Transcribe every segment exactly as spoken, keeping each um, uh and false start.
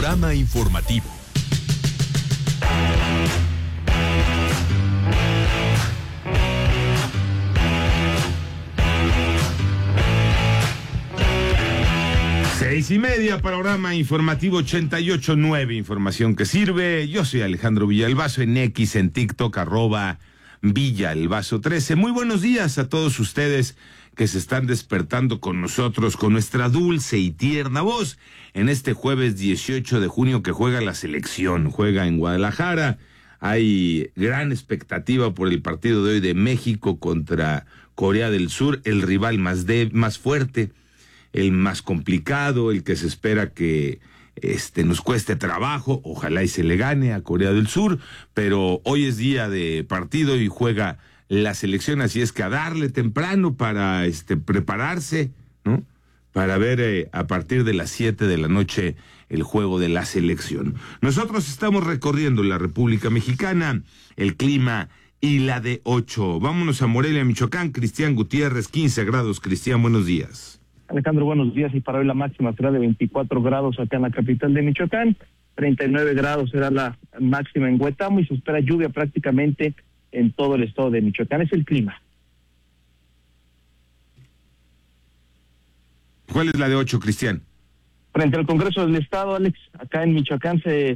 Panorama informativo. Seis y media, Panorama informativo ochenta y ocho punto nueve, información que sirve. Yo soy Alejandro Villalbazo, en X, en TikTok, arroba Villalbazo trece. Muy buenos días a todos ustedes que se están despertando con nosotros, con nuestra dulce y tierna voz, en este jueves dieciocho de junio que juega la selección, juega en Guadalajara. Hay gran expectativa por el partido de hoy de México contra Corea del Sur, el rival más de, más fuerte, el más complicado, el que se espera que este nos cueste trabajo. Ojalá y se le gane a Corea del Sur, pero hoy es día de partido y juega la selección, así es que a darle temprano para este prepararse, ¿no? Para ver eh, a partir de las siete de la noche el juego de la selección. Nosotros estamos recorriendo la República Mexicana, el clima y la de ocho. Vámonos a Morelia, Michoacán. Cristian Gutiérrez, quince grados. Cristian, buenos días. Alejandro, buenos días. Y para hoy la máxima será de veinticuatro grados acá en la capital de Michoacán, treinta y nueve grados será la máxima en Huetamo y se espera lluvia prácticamente en todo el estado de Michoacán. Es el clima. ¿Cuál es la de ocho, Cristian? Frente al Congreso del Estado, Alex, acá en Michoacán se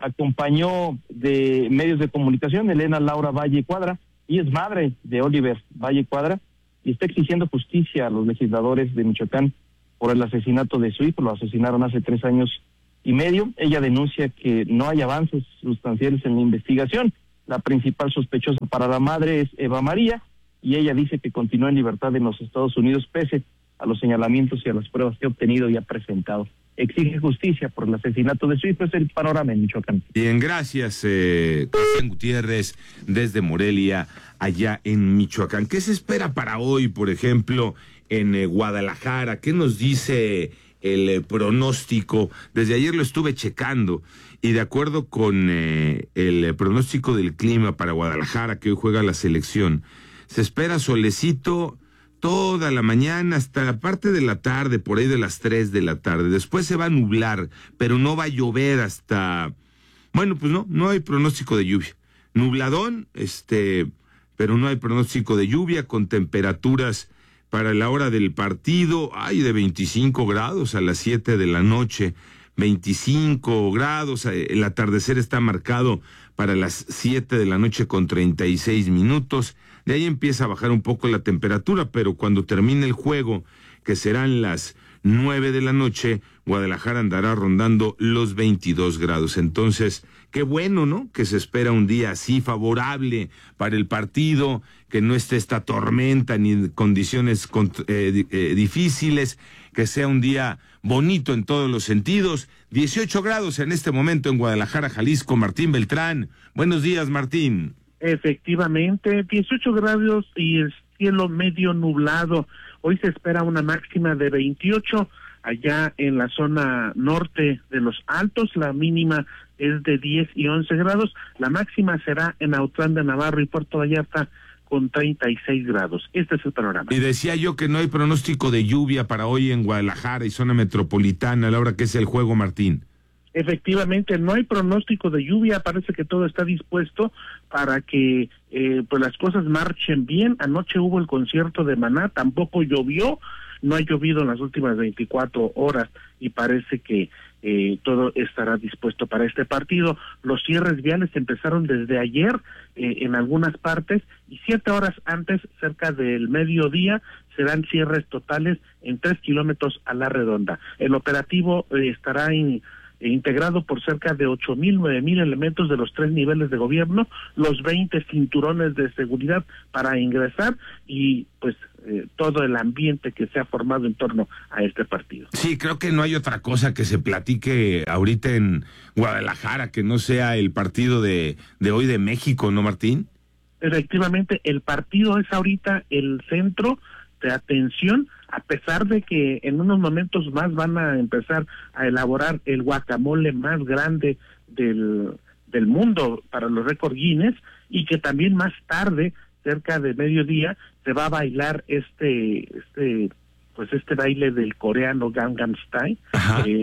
acompañó de medios de comunicación Elena Laura Valle Cuadra, y es madre de Oliver Valle Cuadra, y está exigiendo justicia a los legisladores de Michoacán por el asesinato de su hijo. Lo asesinaron hace tres años y medio. Ella denuncia que no hay avances sustanciales en la investigación. La principal sospechosa para la madre es Eva María, y ella dice que continúa en libertad en los Estados Unidos pese a los señalamientos y a las pruebas que ha obtenido y ha presentado. Exige justicia por el asesinato de su hijo. Es el panorama en Michoacán. Bien, gracias, eh, Cristian Gutiérrez, desde Morelia, allá en Michoacán. ¿Qué se espera para hoy, por ejemplo, en eh, Guadalajara? ¿Qué nos dice el eh, pronóstico? Desde ayer lo estuve checando, y de acuerdo con eh, el eh, pronóstico del clima para Guadalajara, que hoy juega la selección, se espera solecito toda la mañana hasta la parte de la tarde, por ahí de las tres de la tarde. Después se va a nublar, pero no va a llover hasta... Bueno, pues no, no hay pronóstico de lluvia. Nubladón, este, pero no hay pronóstico de lluvia, con temperaturas para la hora del partido, hay de veinticinco grados a las siete de la noche, veinticinco grados, el atardecer está marcado para las siete de la noche con treinta y seis minutos, de ahí empieza a bajar un poco la temperatura, pero cuando termine el juego, que serán las nueve de la noche, Guadalajara andará rondando los veintidós grados. Entonces, qué bueno, ¿no? Que se espera un día así favorable para el partido, que no esté esta tormenta ni condiciones eh, eh, difíciles, que sea un día bonito en todos los sentidos. dieciocho grados en este momento en Guadalajara, Jalisco. Martín Beltrán. Buenos días, Martín. Efectivamente, dieciocho grados y el cielo medio nublado. Hoy se espera una máxima de veintiocho allá en la zona norte de los Altos. La mínima es de diez y once grados. La máxima será en Autlán de Navarro y Puerto Vallarta con treinta y seis grados. Este es el panorama. Y decía yo que no hay pronóstico de lluvia para hoy en Guadalajara y zona metropolitana a la hora que es el juego, Martín. Efectivamente, no hay pronóstico de lluvia, parece que todo está dispuesto para que eh, pues las cosas marchen bien. Anoche hubo el concierto de Maná, tampoco llovió, no ha llovido en las últimas veinticuatro horas y parece que eh, todo estará dispuesto para este partido. Los cierres viales empezaron desde ayer eh, en algunas partes y siete horas antes, cerca del mediodía, serán cierres totales en tres kilómetros a la redonda. El operativo eh, estará en integrado por cerca de ocho mil, nueve mil elementos de los tres niveles de gobierno, los veinte cinturones de seguridad para ingresar y pues eh, todo el ambiente que se ha formado en torno a este partido. Sí, creo que no hay otra cosa que se platique ahorita en Guadalajara que no sea el partido de, de hoy de México, ¿no, Martín? Efectivamente, el partido es ahorita el centro de atención, a pesar de que en unos momentos más van a empezar a elaborar el guacamole más grande del, del mundo para los récord Guinness, y que también más tarde, cerca de mediodía, se va a bailar este este pues este baile del coreano Gangnam Style, eh,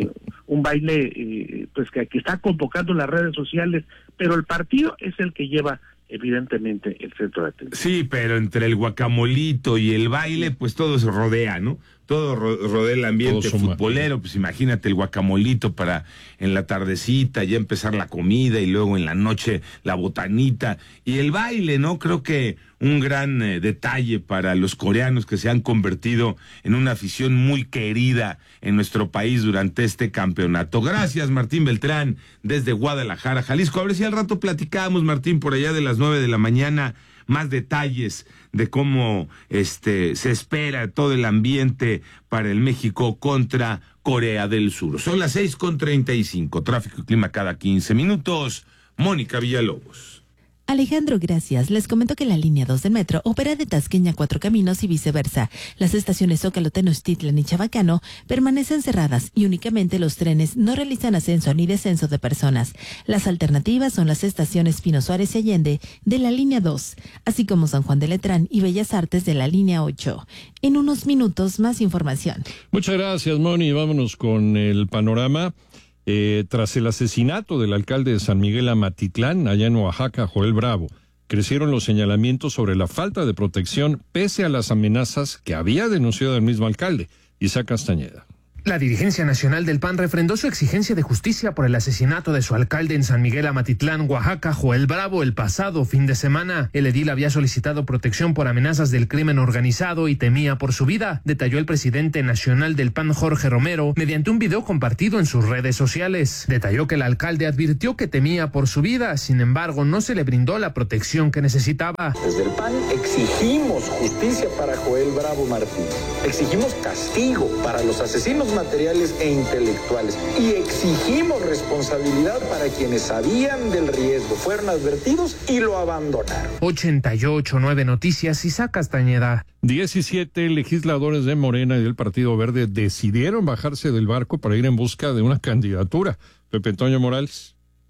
un baile eh, pues que, que está convocando las redes sociales, pero el partido es el que lleva evidentemente el centro de atención. Sí, pero entre el guacamolito y el baile, pues todo se rodea, ¿no? Todo ro- rodea el ambiente futbolero, pues imagínate el guacamolito para en la tardecita, ya empezar la comida y luego en la noche la botanita y el baile, ¿no? Creo que un gran eh, detalle para los coreanos que se han convertido en una afición muy querida en nuestro país durante este campeonato. Gracias, Martín Beltrán, desde Guadalajara, Jalisco. A ver si al rato platicamos, Martín, por allá de las nueve de la mañana, más detalles de cómo este se espera todo el ambiente para el México contra Corea del Sur. Son las seis con treinta y cinco, tráfico y clima cada quince minutos. Mónica Villalobos. Alejandro, gracias. Les comento que la línea dos del metro opera de Tasqueña a Cuatro Caminos y viceversa. Las estaciones Zócalo, Tenochtitlan y Chabacano permanecen cerradas y únicamente los trenes no realizan ascenso ni descenso de personas. Las alternativas son las estaciones Pino Suárez y Allende de la línea dos, así como San Juan de Letrán y Bellas Artes de la línea ocho. En unos minutos, más información. Muchas gracias, Moni. Vámonos con el panorama. Eh, tras el asesinato del alcalde de San Miguel Amatitlán, allá en Oaxaca, Joel Bravo, crecieron los señalamientos sobre la falta de protección pese a las amenazas que había denunciado el mismo alcalde, Isaac Castañeda. La dirigencia nacional del P A N refrendó su exigencia de justicia por el asesinato de su alcalde en San Miguel Amatitlán, Oaxaca, Joel Bravo, el pasado fin de semana. El edil había solicitado protección por amenazas del crimen organizado y temía por su vida, detalló el presidente nacional del P A N, Jorge Romero, mediante un video compartido en sus redes sociales. Detalló que el alcalde advirtió que temía por su vida, sin embargo, no se le brindó la protección que necesitaba. Desde el P A N exigimos justicia para Joel Bravo Martínez, exigimos castigo para los asesinos materiales e intelectuales y exigimos responsabilidad para quienes sabían del riesgo, fueron advertidos y lo abandonaron. ochenta y ocho nueve Noticias, Isaac Castañeda. diecisiete legisladores de Morena y del Partido Verde decidieron bajarse del barco para ir en busca de una candidatura. Pepe Antonio Morales.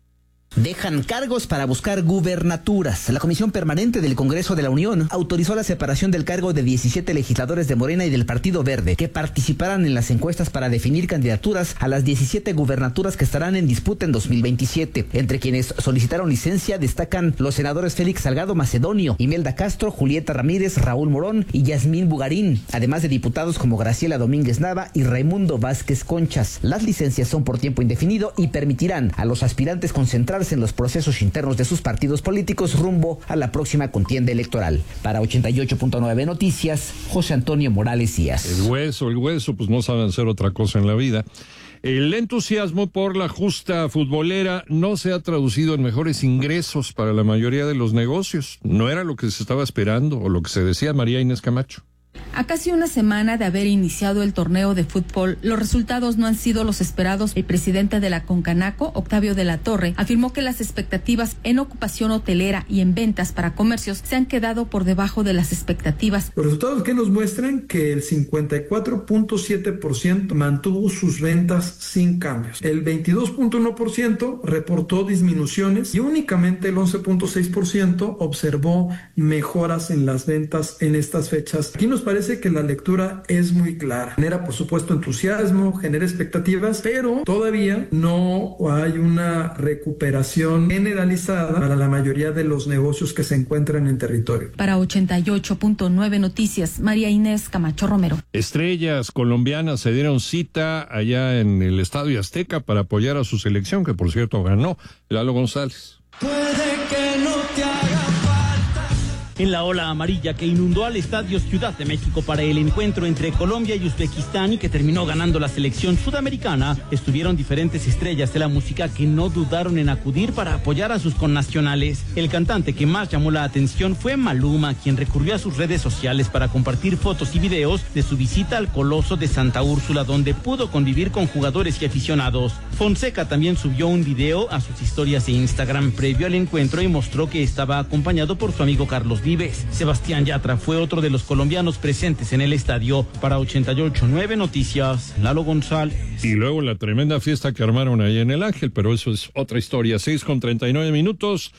Dejan cargos para buscar gubernaturas. La Comisión Permanente del Congreso de la Unión autorizó la separación del cargo de diecisiete legisladores de Morena y del Partido Verde que participarán en las encuestas para definir candidaturas a las diecisiete gubernaturas que estarán en disputa en dos mil veintisiete. Entre quienes solicitaron licencia destacan los senadores Félix Salgado Macedonio, Imelda Castro, Julieta Ramírez, Raúl Morón y Yasmín Bugarín, además de diputados como Graciela Domínguez Nava y Raimundo Vázquez Conchas. Las licencias son por tiempo indefinido y permitirán a los aspirantes concentrarse en los procesos internos de sus partidos políticos rumbo a la próxima contienda electoral. Para ochenta y ocho punto nueve Noticias, José Antonio Morales Díaz. El hueso, el hueso, pues no saben hacer otra cosa en la vida. El entusiasmo por la justa futbolera no se ha traducido en mejores ingresos para la mayoría de los negocios. No era lo que se estaba esperando o lo que se decía. María Inés Camacho. A casi una semana de haber iniciado el torneo de fútbol, los resultados no han sido los esperados. El presidente de la Concanaco, Octavio de la Torre, afirmó que las expectativas en ocupación hotelera y en ventas para comercios se han quedado por debajo de las expectativas. Los resultados que nos muestran que el cincuenta y cuatro punto siete por ciento mantuvo sus ventas sin cambios. El veintidós punto uno por ciento reportó disminuciones y únicamente el once punto seis por ciento observó mejoras en las ventas en estas fechas. Aquí nos parece que la lectura es muy clara. Genera, por supuesto, entusiasmo, genera expectativas, pero todavía no hay una recuperación generalizada para la mayoría de los negocios que se encuentran en territorio. Para ochenta y ocho punto nueve Noticias, María Inés Camacho Romero. Estrellas colombianas se dieron cita allá en el Estadio Azteca para apoyar a su selección, que por cierto ganó Lalo González. Puede que no te haga falta. En la ola amarilla que inundó al Estadio Ciudad de México para el encuentro entre Colombia y Uzbekistán y que terminó ganando la selección sudamericana, estuvieron diferentes estrellas de la música que no dudaron en acudir para apoyar a sus connacionales. El cantante que más llamó la atención fue Maluma, quien recurrió a sus redes sociales para compartir fotos y videos de su visita al Coloso de Santa Úrsula, donde pudo convivir con jugadores y aficionados. Fonseca también subió un video a sus historias de Instagram previo al encuentro y mostró que estaba acompañado por su amigo Carlos Vives. Sebastián Yatra fue otro de los colombianos presentes en el estadio. Para ochenta y ocho punto nueve Noticias, Lalo González. Y luego la tremenda fiesta que armaron ahí en el Ángel, pero eso es otra historia. seis con treinta y nueve minutos.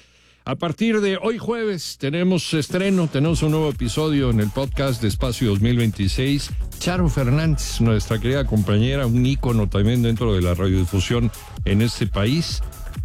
A partir de hoy jueves tenemos estreno, tenemos un nuevo episodio en el podcast de Espacio dos mil veintiséis. Charo Fernández, nuestra querida compañera, un ícono también dentro de la radiodifusión en este país.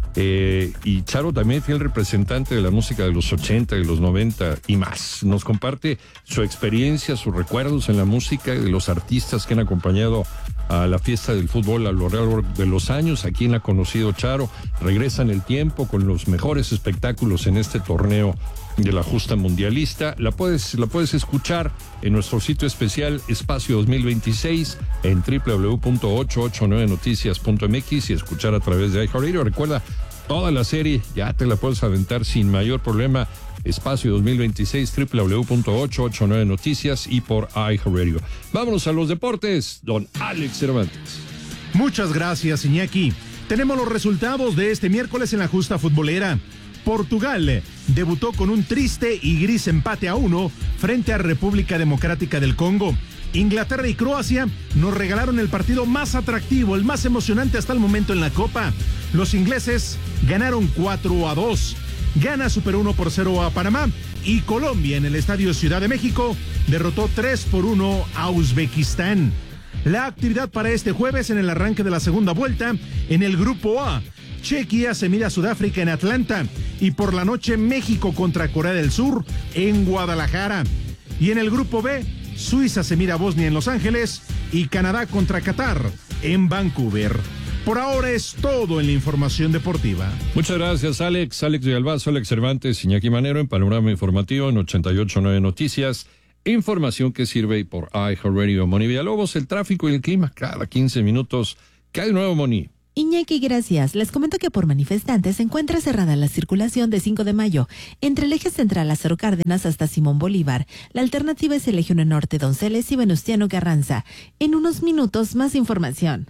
Eh, y Charo también fiel representante de la música de los ochenta, de los noventa y más. Nos comparte su experiencia, sus recuerdos en la música de los artistas que han acompañado a la fiesta del fútbol a lo largo de los años. ¿A quién ha conocido Charo? Regresa en el tiempo con los mejores espectáculos en este torneo de la justa mundialista. La puedes, la puedes escuchar en nuestro sitio especial Espacio dos mil veintiséis en doble u doble u doble u punto ochocientos ochenta y nueve noticias punto m x y escuchar a través de iHeartRadio. Recuerda, toda la serie ya te la puedes aventar sin mayor problema. Espacio dos mil veintiséis, doble u doble u doble u punto ochocientos ochenta y nueve noticias y por iHeartRadio. Vámonos a los deportes, don Alex Cervantes. Muchas gracias, Iñaki. Tenemos los resultados de este miércoles en la justa futbolera. Portugal debutó con un triste y gris empate a uno frente a República Democrática del Congo. Inglaterra y Croacia nos regalaron el partido más atractivo, el más emocionante hasta el momento en la Copa. Los ingleses ganaron cuatro a dos. Ghana superó uno por cero a Panamá y Colombia en el Estadio Ciudad de México derrotó tres por uno a Uzbekistán. La actividad para este jueves en el arranque de la segunda vuelta en el Grupo A. Chequia se mide a Sudáfrica en Atlanta y por la noche México contra Corea del Sur en Guadalajara. Y en el Grupo B, Suiza se mide a Bosnia en Los Ángeles y Canadá contra Qatar en Vancouver. Por ahora es todo en la información deportiva. Muchas gracias, Alex. Alex de Albazo, Alex Cervantes, Iñaki Manero en Panorama Informativo en ochenta y ocho punto nueve Noticias. Información que sirve por iHeartRadio. Moni Villalobos, el tráfico y el clima cada quince minutos. ¿Qué hay de nuevo, Moni? Iñaki, gracias. Les comento que por manifestantes se encuentra cerrada la circulación de cinco de mayo entre el eje central Lázaro Cárdenas hasta Simón Bolívar. La alternativa es el eje uno Norte Donceles y Venustiano Carranza. En unos minutos más información.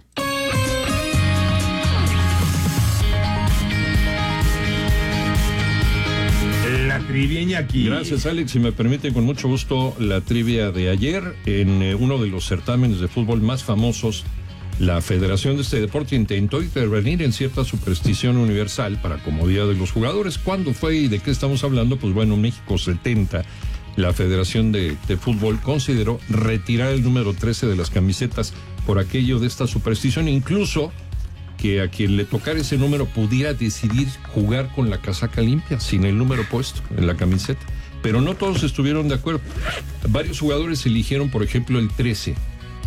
La trivia, Iñaki. Gracias, Alex. Si me permiten, con mucho gusto, la trivia de ayer en eh, uno de los certámenes de fútbol más famosos. La Federación de este deporte intentó intervenir en cierta superstición universal para comodidad de los jugadores. ¿Cuándo fue y de qué estamos hablando? Pues bueno, México setenta, la Federación de, de Fútbol consideró retirar el número trece de las camisetas por aquello de esta superstición, incluso que a quien le tocara ese número pudiera decidir jugar con la casaca limpia, sin el número puesto en la camiseta. Pero no todos estuvieron de acuerdo. Varios jugadores eligieron, por ejemplo, el trece.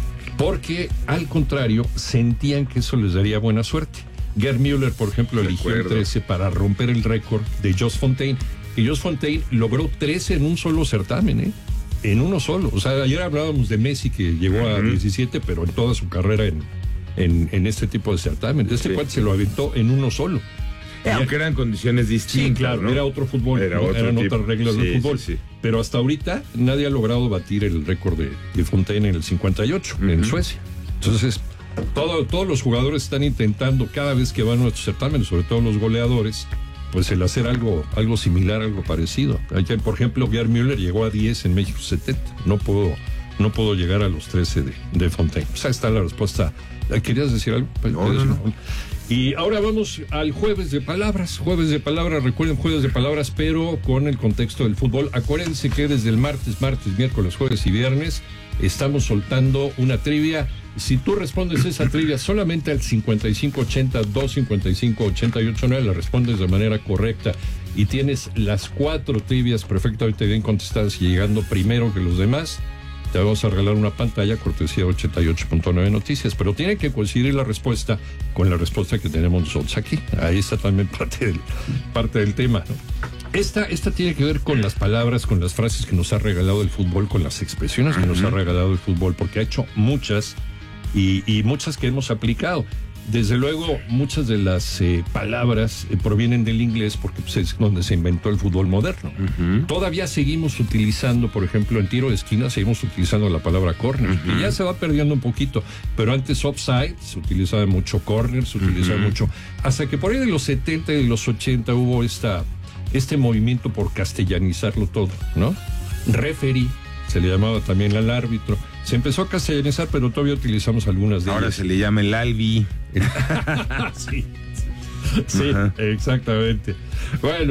Porque, al contrario, sentían que eso les daría buena suerte. Gerd Müller, por ejemplo, eligió el trece para romper el récord de Jos Fontaine. Y Jos Fontaine logró trece en un solo certamen, ¿eh? En uno solo. O sea, ayer hablábamos de Messi, que llegó a uh-huh. diecisiete, pero en toda su carrera en, en, en este tipo de certamen. Este sí. cuate se lo aventó en uno solo. Eh, aunque eran condiciones distintas. Sí, claro, ¿no? Era otro fútbol, era ¿no? otro eran tipo. Otras reglas sí, del fútbol. Sí, sí. Pero hasta ahorita nadie ha logrado batir el récord de, de Fontaine en el cincuenta y ocho, uh-huh. en Suecia. Entonces, todo, todos los jugadores están intentando cada vez que van a nuestros certámenes, sobre todo los goleadores, pues el hacer algo, algo similar, algo parecido. Ayer, por ejemplo, Gerd Müller llegó a diez en México setenta. No pudo, no pudo llegar a los trece de, de Fontaine. Pues ahí está la respuesta. ¿Querías decir algo? No, no, no. Y ahora vamos al jueves de palabras. Jueves de palabras, recuerden, jueves de palabras, pero con el contexto del fútbol. Acuérdense que desde el martes, martes, miércoles, jueves y viernes estamos soltando una trivia. Si tú respondes esa trivia solamente al cincuenta y cinco ochenta, dos cincuenta y cinco ochenta y ocho nueve, la respondes de manera correcta y tienes las cuatro trivias perfectamente bien contestadas y llegando primero que los demás, te vamos a regalar una pantalla cortesía ochenta y ocho punto nueve Noticias, pero tiene que coincidir la respuesta con la respuesta que tenemos nosotros aquí. Ahí está también parte del, parte del tema, ¿no? Esta, esta tiene que ver con las palabras, con las frases que nos ha regalado el fútbol, con las expresiones que uh-huh. nos ha regalado el fútbol, porque ha hecho muchas y, y muchas que hemos aplicado. Desde luego, muchas de las eh, palabras eh, provienen del inglés porque pues, es donde se inventó el fútbol moderno. Uh-huh. Todavía seguimos utilizando, por ejemplo, en tiro de esquina, seguimos utilizando la palabra corner. Uh-huh. Y ya se va perdiendo un poquito. Pero antes offside, se utilizaba mucho corner, se utilizaba uh-huh. mucho. Hasta que por ahí de los setenta y de los ochenta hubo esta, este movimiento por castellanizarlo todo, ¿no? Referee, se le llamaba también al árbitro. Se empezó a castellanizar, pero todavía utilizamos algunas de Ahora ellas. Se le llama el albi. sí, sí, exactamente. Bueno,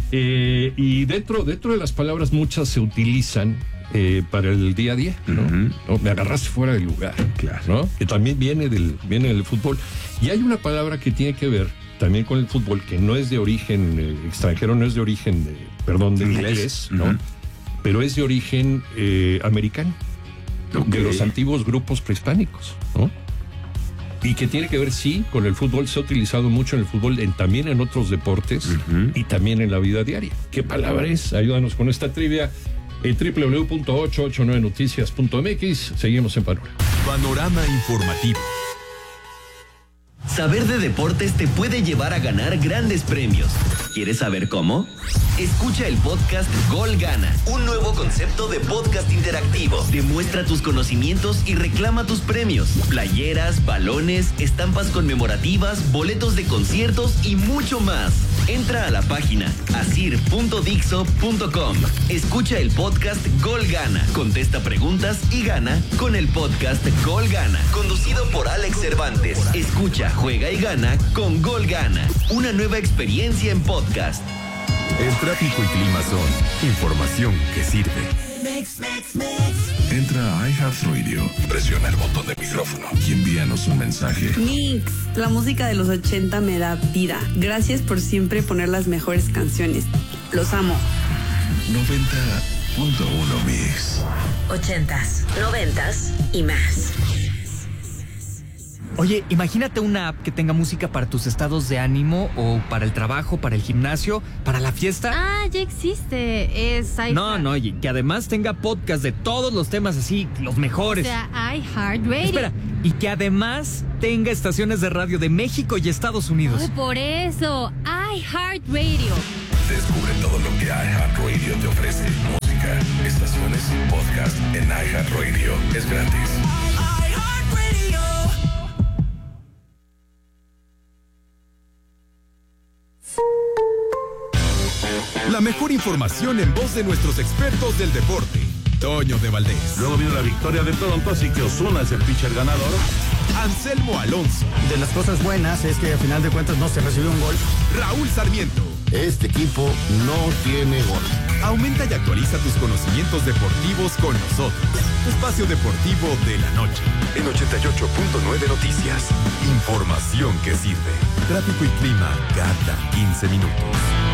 Eh, y dentro, dentro de las palabras muchas se utilizan eh, para el día a día, ¿no? Uh-huh. ¿no? Me agarraste fuera del lugar, claro, ¿no? Que también viene del, viene del fútbol. Y hay una palabra que tiene que ver también con el fútbol, que no es de origen eh, extranjero, no es de origen, de, perdón, de inglés, inglés ¿no? Uh-huh. Pero es de origen eh, americano, okay, de los antiguos grupos prehispánicos, ¿no? Y que tiene que ver, sí, con el fútbol. Se ha utilizado mucho en el fútbol, en, también en otros deportes, uh-huh, y también en la vida diaria. ¿Qué palabra es? Ayúdanos con esta trivia en doble u doble u doble u punto ocho ocho nueve noticias punto m x. Seguimos en Panorama. Panorama informativo. Saber de deportes te puede llevar a ganar grandes premios. ¿Quieres saber cómo? Escucha el podcast Gol Gana, un nuevo concepto de podcast interactivo. Demuestra tus conocimientos y reclama tus premios. Playeras, balones, estampas conmemorativas, boletos de conciertos y mucho más. Entra a la página asir punto dixo punto com. Escucha el podcast Gol Gana. Contesta preguntas y gana con el podcast Gol Gana, conducido por Alex Cervantes. Escucha, juega y gana con Gol Gana. Una nueva experiencia en podcast. El tráfico y clima son información que sirve. Mix, mix, mix. Entra a iHeartRadio, presiona el botón de micrófono y envíanos un mensaje. Mix, la música de los ochenta me da vida. Gracias por siempre poner las mejores canciones. Los amo. noventa punto uno Mix. Ochentas, noventas y más. Oye, imagínate una app que tenga música para tus estados de ánimo o para el trabajo, para el gimnasio, para la fiesta. Ah, ya existe. Es iHeart. No, no, y que además tenga podcast de todos los temas así, los mejores. O sea, iHeartRadio. Espera, y que además tenga estaciones de radio de México y Estados Unidos. Oh, por eso, iHeartRadio. Descubre todo lo que iHeartRadio te ofrece. Música, estaciones, podcast en iHeartRadio. Es gratis. La mejor información en voz de nuestros expertos del deporte. Toño de Valdés. Luego vino la victoria de Toronto, así que Ozuna es el pitcher ganador. Anselmo Alonso. De las cosas buenas es que a final de cuentas no se recibió un gol. Raúl Sarmiento. Este equipo no tiene gol. Aumenta y actualiza tus conocimientos deportivos con nosotros. Espacio Deportivo de la Noche. En ochenta y ocho punto nueve Noticias. Información que sirve. Tráfico y clima cada quince minutos.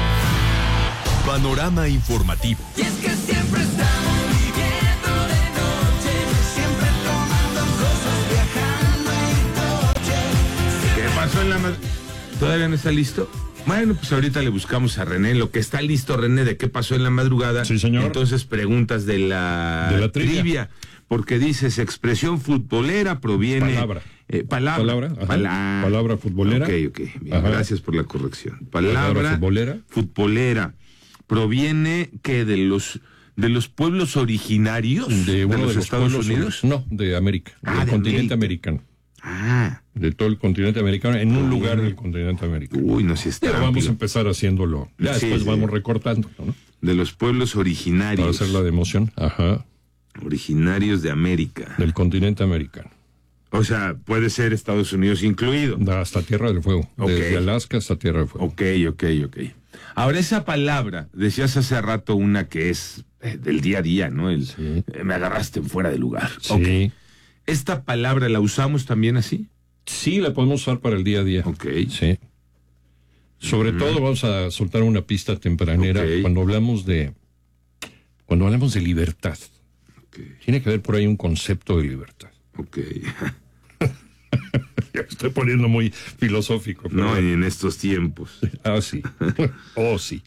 Panorama informativo. Y es que siempre estamos viviendo de noche, siempre tomando cosas, viajando en coche. ¿Qué pasó en la madre? ¿Todavía no está listo? Bueno, pues ahorita le buscamos a René. Lo que está listo, René, de qué pasó en la madrugada. Sí, señor. Entonces, preguntas de la, de la trivia. trivia. Porque dices, expresión futbolera proviene... Palabra. Eh, palabra. Palabra, ajá. Pala- Palabra futbolera. Ok, ok. Bien, gracias por la corrección. Palabra, Palabra futbolera. futbolera. Proviene, ¿qué? De los... ¿De los pueblos originarios de, de uno los, de los Estados pueblos, Unidos? No, de América, Ah, del de continente América. americano. Ah. De todo el continente americano, en un lugar del continente americano. Uy, no sé si está Pero vamos amplio. a empezar haciéndolo. Ya Sí, después sí. vamos recortando, ¿no? De los pueblos originarios. Para hacer la de emoción. Ajá. Originarios de América. Del continente americano. O sea, puede ser Estados Unidos incluido. Hasta Tierra del Fuego. Ok. Desde Alaska hasta Tierra del Fuego. Ok, ok, ok. Ahora, esa palabra, decías hace rato una que es eh, del día a día, ¿no? El, Sí. eh, me agarraste en fuera de lugar. Sí. Ok. ¿Esta palabra la usamos también así? Sí, la podemos usar para el día a día. Ok. Sí. Sobre Ujú. todo vamos a soltar una pista tempranera Ok. cuando hablamos de cuando hablamos de libertad. Okay. Tiene que haber por ahí un concepto de libertad. Ok. Ya me estoy poniendo muy filosófico. Pero... No, y en estos tiempos. Ah, sí. Oh, sí.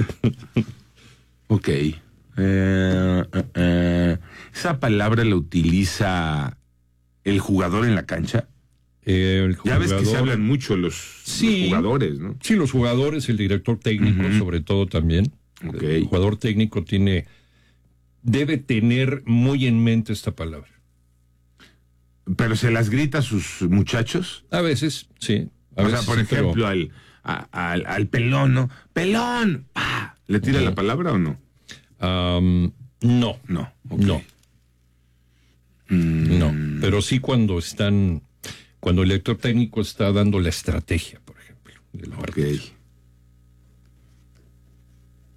Ok. Eh, eh, eh. ¿Esa palabra la utiliza el jugador en la cancha? Eh, el Ya ves que se jugador- hablan mucho los, Sí. los jugadores, ¿no? Sí, los jugadores, el director técnico, Ujú. sobre todo también. Ok. El jugador técnico tiene, debe tener muy en mente esta palabra. ¿Pero se las grita a sus muchachos? A veces, sí. A o veces sea, por sí, pero- ejemplo, al, a- al, al pelón, ¿no? ¡Pelón! ¡Pah! ¿Le tira Ujú. la palabra o no? Am, no, No. ok. no, Mm, no. Pero sí cuando están, cuando el director técnico está dando la estrategia, por ejemplo. De la Ok. partido.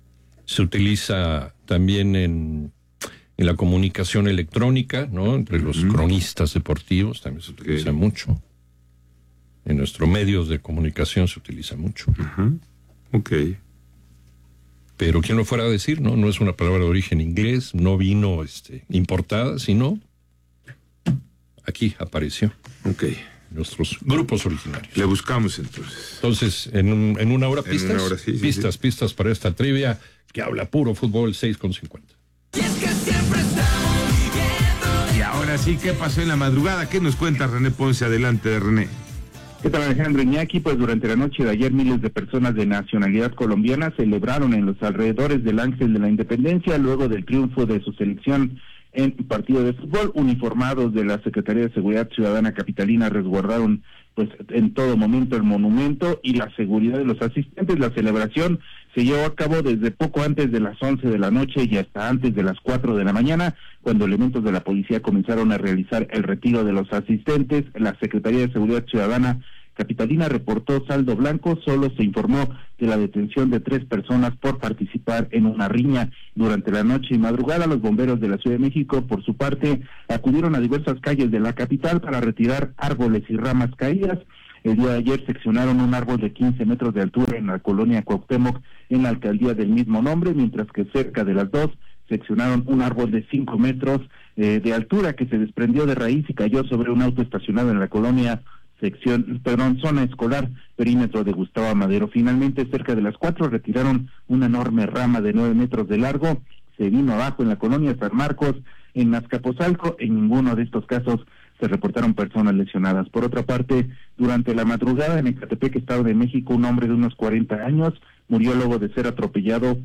se utiliza también en, en la comunicación electrónica, ¿no? Entre los uh-huh. cronistas deportivos también se utiliza okay. mucho. En nuestros medios de comunicación se utiliza mucho. Uh-huh. Ok. Pero quién lo fuera a decir, ¿no? No es una palabra de origen inglés, no vino este, importada, sino aquí apareció. Ok. Nuestros grupos originarios. Le buscamos entonces. Entonces, en, un, en una hora pistas, en una hora, sí, sí, pistas, sí. pistas para esta trivia que habla puro fútbol, seis con cincuenta. Y es que siempre estamos viviendo. Y ahora sí, ¿qué pasó en la madrugada? ¿Qué nos cuenta René Ponce? Adelante, René. ¿Qué tal, Alejandro Iñaki? Pues durante la noche de ayer miles de personas de nacionalidad colombiana celebraron en los alrededores del Ángel de la Independencia luego del triunfo de su selección en partido de fútbol. Uniformados de la Secretaría de Seguridad Ciudadana Capitalina resguardaron pues en todo momento el monumento y la seguridad de los asistentes. La celebración se llevó a cabo desde poco antes de las once de la noche y hasta antes de las cuatro de la mañana, cuando elementos de la policía comenzaron a realizar el retiro de los asistentes. La Secretaría de Seguridad Ciudadana Capitalina reportó saldo blanco. Solo se informó de la detención de tres personas por participar en una riña durante la noche y madrugada. Los bomberos de la Ciudad de México, por su parte, acudieron a diversas calles de la capital para retirar árboles y ramas caídas. El día de ayer seccionaron un árbol de quince metros de altura en la colonia Cuauhtémoc, en la alcaldía del mismo nombre, mientras que cerca de las dos seccionaron un árbol de cinco metros eh, de altura que se desprendió de raíz y cayó sobre un auto estacionado en la colonia sección, perdón, zona escolar, perímetro de Gustavo Amadero. Finalmente, cerca de las cuatro, retiraron una enorme rama de nueve metros de largo. Se vino abajo en la colonia San Marcos, en Azcapotzalco. En ninguno de estos casos se reportaron personas lesionadas. Por otra parte, durante la madrugada en Ecatepec, Estado de México, un hombre de unos cuarenta años murió luego de ser atropellado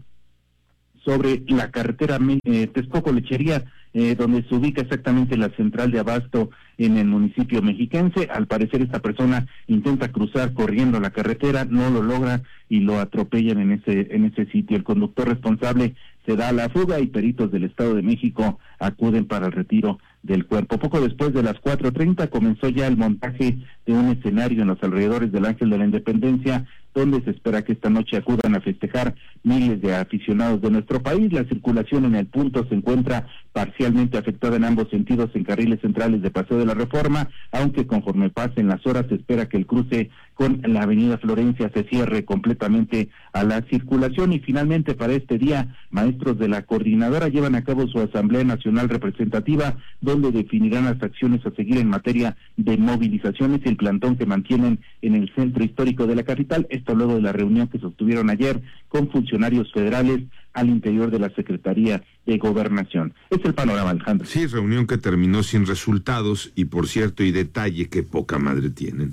sobre la carretera eh, Texcoco-Lechería, eh, donde se ubica exactamente la central de abasto en el municipio mexiquense. Al parecer esta persona intenta cruzar corriendo la carretera, no lo logra y lo atropellan en ese en ese sitio. El conductor responsable se da a la fuga y peritos del Estado de México acuden para el retiro del cuerpo. Poco después de las cuatro treinta comenzó ya el montaje de un escenario en los alrededores del Ángel de la Independencia, donde se espera que esta noche acudan a festejar miles de aficionados de nuestro país. La circulación en el punto se encuentra parcialmente afectada en ambos sentidos en carriles centrales de Paseo de la Reforma, aunque conforme pasen las horas se espera que el cruce con la avenida Florencia se cierre completamente a la circulación. Y finalmente, para este día, maestros de la coordinadora llevan a cabo su Asamblea Nacional Representativa, donde definirán las acciones a seguir en materia de movilizaciones y el plantón que mantienen en el centro histórico de la capital. Esto luego de la reunión que sostuvieron ayer con funcionarios federales al interior de la Secretaría de Gobernación. Es el panorama, Alejandro. Sí, reunión que terminó sin resultados y, por cierto, y detalle, que poca madre tienen.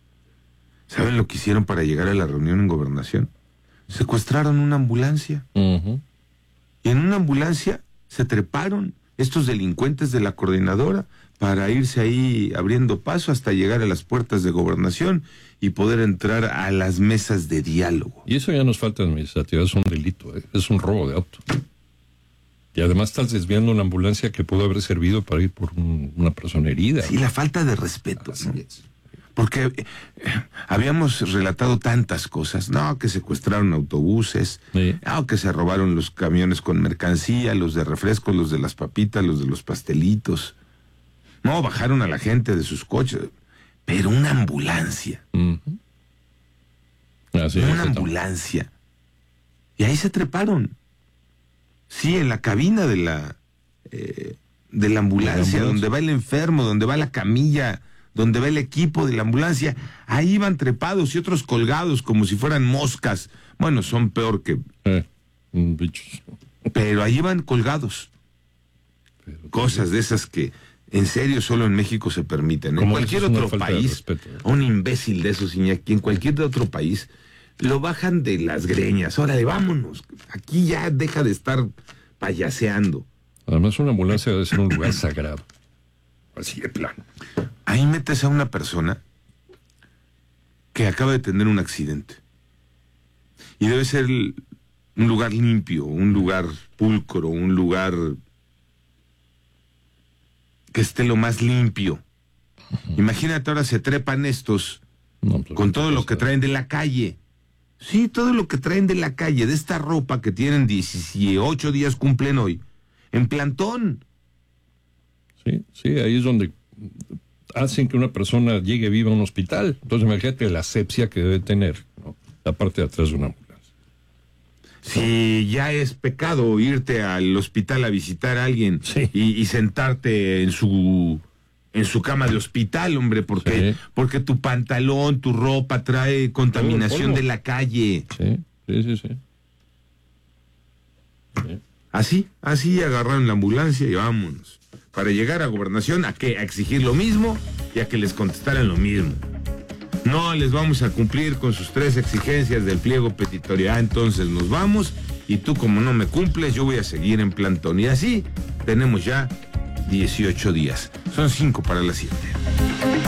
¿Saben lo que hicieron para llegar a la reunión en Gobernación? Secuestraron una ambulancia. Uh-huh. Y en una ambulancia se treparon estos delincuentes de la coordinadora para irse ahí abriendo paso hasta llegar a las puertas de Gobernación y poder entrar a las mesas de diálogo. Y eso ya nos falta administrativa, es un delito, ¿eh? Es un robo de auto. Y además estás desviando una ambulancia que pudo haber servido para ir por un, una persona herida. Sí, la falta de respeto, ¿no? Porque eh, habíamos relatado tantas cosas, no, que secuestraron autobuses, sí. no, que se robaron los camiones con mercancía, los de refrescos, los de las papitas, los de los pastelitos. No, bajaron a la gente de sus coches, pero una ambulancia. Uh-huh. Así una es, ambulancia. Y ahí se treparon. Sí, en la cabina de la, eh, de la ambulancia, la ambulancia, donde va el enfermo, donde va la camilla, donde va el equipo de la ambulancia. Ahí iban trepados y otros colgados como si fueran moscas. Bueno, son peor que... Eh, bichos. Pero ahí iban colgados. Pero, Cosas de esas que... En serio, solo en México se permiten. En cualquier otro país, un imbécil de esos, Iñaki, en cualquier otro país, lo bajan de las greñas. Órale, vámonos. Aquí ya deja de estar payaseando. Además, una ambulancia debe ser un lugar sagrado. Así de plano. Ahí metes a una persona que acaba de tener un accidente. Y debe ser un lugar limpio, un lugar pulcro, un lugar... que esté lo más limpio. Uh-huh. Imagínate, ahora se trepan estos no, pues, con todo lo que traen de la calle. Sí, todo lo que traen de la calle, de esta ropa que tienen dieciocho días, cumplen hoy, en plantón. Sí, sí, ahí es donde hacen que una persona llegue viva a un hospital. Entonces imagínate la asepsia que debe tener, ¿no?, la parte de atrás de una ambulancia. Si ya es pecado irte al hospital a visitar a alguien, sí, y, y sentarte en su en su cama de hospital, hombre, porque sí, porque tu pantalón, tu ropa trae contaminación de la calle. Sí, sí, sí, sí. sí. Así, así agarraron la ambulancia y vámonos. Para llegar a Gobernación, ¿a qué? A exigir lo mismo y a que les contestaran lo mismo. No les vamos a cumplir con sus tres exigencias del pliego petitorio. Ah, entonces nos vamos y tú, como no me cumples, yo voy a seguir en plantón. Y así tenemos ya dieciocho días. Son cinco para las siete.